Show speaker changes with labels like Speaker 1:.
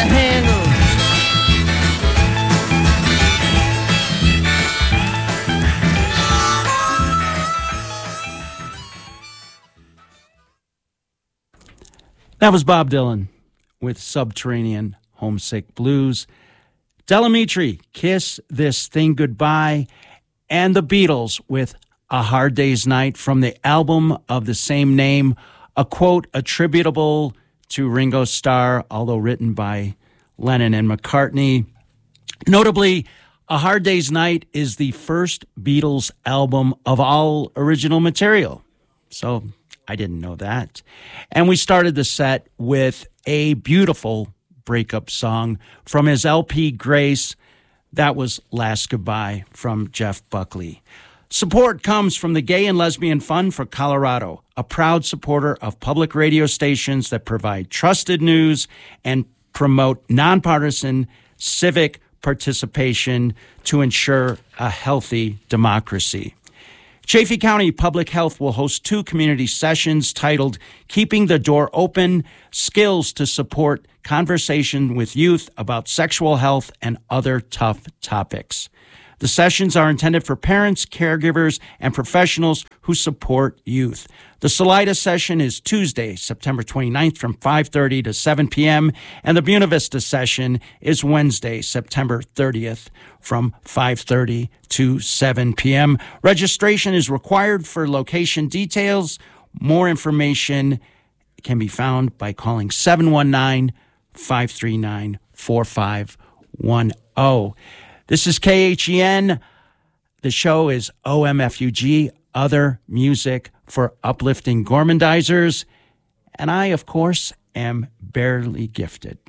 Speaker 1: the handle.
Speaker 2: That was Bob Dylan with Subterranean Homesick Blues. Del Amitri, Kiss This Thing Goodbye, and the Beatles with A Hard Day's Night from the album of the same name, a quote attributable to Ringo Starr, although written by Lennon and McCartney. Notably, A Hard Day's Night is the first Beatles album of all original material. So I didn't know that. And we started the set with a beautiful breakup song from his LP Grace. That was Last Goodbye from Jeff Buckley. Support comes from the Gay and Lesbian Fund for Colorado, a proud supporter of public radio stations that provide trusted news and promote nonpartisan civic participation to ensure a healthy democracy. Chaffee County Public Health will host 2 community sessions titled Keeping the Door Open, Skills to Support Conversation with Youth About Sexual Health and Other Tough Topics. The sessions are intended for parents, caregivers, and professionals who support youth. The Salida session is Tuesday, September 29th from 5:30 to 7 p.m., and the Buena Vista session is Wednesday, September 30th from 5:30 to 7 p.m. Registration is required for location details. More information can be found by calling 719-539-4510. This is KHEN. The show is OMFUG, Other Music for Uplifting Gormandizers. And I, of course, am barely gifted.